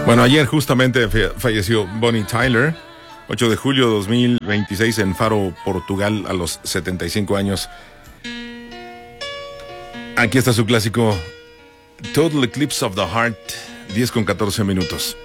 Bueno, ayer justamente falleció Bonnie Tyler, 8 de julio de 2026 en Faro, Portugal, a los 75 años. Aquí está su clásico Total Eclipse of the Heart, 10 con 14 minutos.